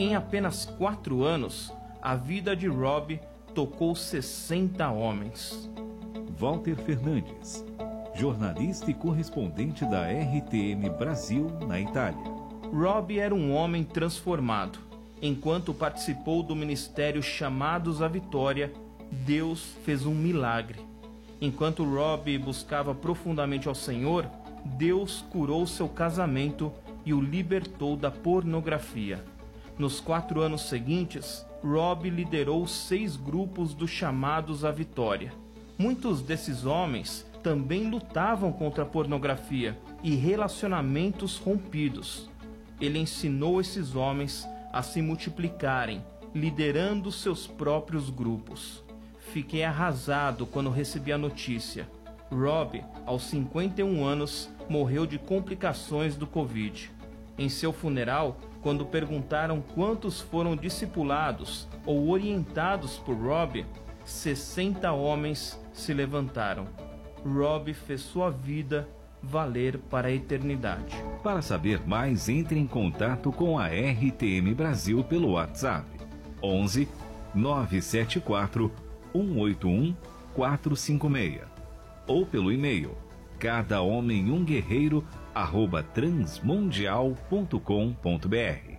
Em apenas 4 anos, a vida de Rob tocou 60 homens. Walter Fernandes, jornalista e correspondente da RTM Brasil na Itália. Rob era um homem transformado. Enquanto participou do ministério Chamados à Vitória, Deus fez um milagre. Enquanto Rob buscava profundamente ao Senhor, Deus curou seu casamento e o libertou da pornografia. Nos 4 anos seguintes, Rob liderou 6 grupos dos Chamados à Vitória. Muitos desses homens também lutavam contra a pornografia e relacionamentos rompidos. Ele ensinou esses homens a se multiplicarem, liderando seus próprios grupos. Fiquei arrasado quando recebi a notícia. Rob, aos 51 anos, morreu de complicações do Covid. Em seu funeral, quando perguntaram quantos foram discipulados ou orientados por Rob, 60 homens se levantaram. Rob fez sua vida valer para a eternidade. Para saber mais, entre em contato com a RTM Brasil pelo WhatsApp 11 974 181 456 ou pelo e-mail cadahomemumguerreiro@transmundial.com.br.